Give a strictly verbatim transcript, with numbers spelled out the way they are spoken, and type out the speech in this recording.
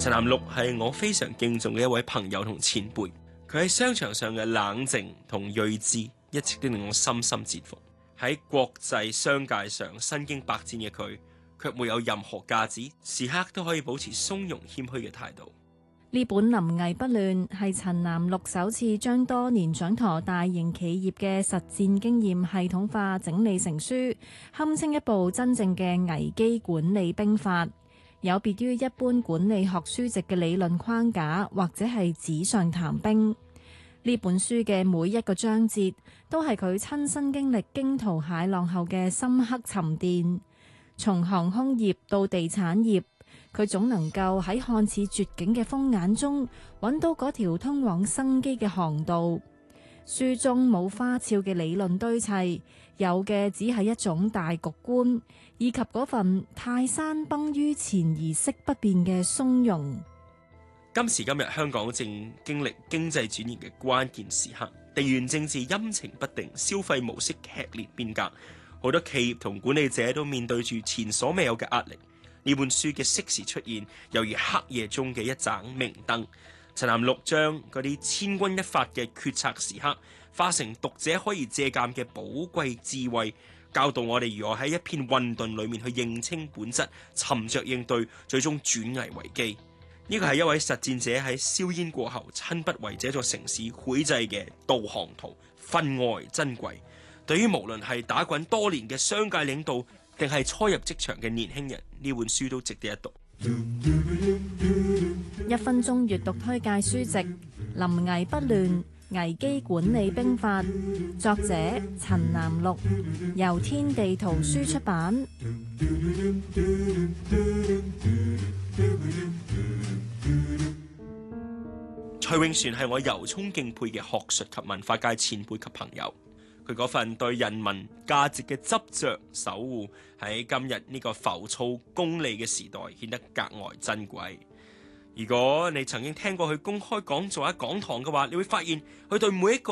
陳南祿係我非常敬重嘅一位朋友同前輩，佢喺商場上嘅冷靜同睿智一直都令我深深折服。喺國際商界上身經百戰嘅佢，卻沒有任何架子，時刻都可以保持從容謙虛嘅態度。 呢本《臨危不亂》係陳南祿首次將多年掌舵大型企業嘅實戰經驗系統化整理成書，堪稱一部真正嘅危機管理兵法。有別於一般管理學書籍嘅理論框架，或者係紙上談兵。呢本書嘅每一個章節都係佢親身經歷驚濤駭浪後嘅深刻沉澱。從航空業到地產業，佢總能夠喺看似絕境嘅風眼中揾到嗰條通往生機嘅航道。書中冇花俏嘅理論堆砌，有嘅只係一種大局觀，以及嗰份泰山崩於前而色不變嘅從容。 今時今日，香港正經歷經濟轉型嘅關鍵時刻，地緣政治陰晴不定，消費模式劇烈變革，好多企業同管理者都面對住前所未有嘅壓力。呢本書嘅適時出現，猶如黑夜中嘅一盞明燈。陳南祿將嗰啲千鈞一髮嘅決策時刻，化成讀者可以借鑑嘅寶貴智慧，教導我哋如何喺一片混沌裏面去認清本質，沉着應對，最終轉危為機。呢個係一位實戰者喺硝煙過後親筆為這座城市繪製嘅導航圖，分外珍貴。對於無論係打滾多年嘅商界領導，定係初入職場嘅年輕人，呢本書都值得一讀。 一分鐘閱讀推介書籍《臨危不亂：危機管理兵法》，作者陳南祿，由天地圖書出版。 蔡永璇係我由衷敬佩嘅學術及文化界前輩及朋友，佢嗰份對人民價值嘅執着守護，喺今日呢個浮躁功利嘅時代顯得格外珍貴。如果你曾經聽過佢公開講座喺講堂嘅話，你會發現佢對每一個